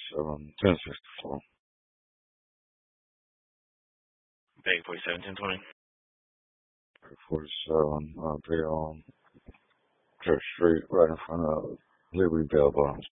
47, 1064. Bag 47, 1020. 47, they on Church Street, right in front of Liberty Bell Bottoms.